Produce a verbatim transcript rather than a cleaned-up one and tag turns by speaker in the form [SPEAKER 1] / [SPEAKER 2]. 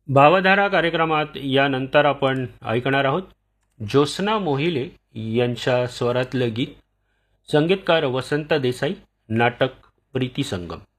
[SPEAKER 1] भावधारा कार्यक्रमात यानंतर आपण ऐकणार आहोत ज्योत्स्ना मोहिले यांच्या स्वरातलं गीत, संगीतकार वसंत देसाई, नाटक प्रीती संगम.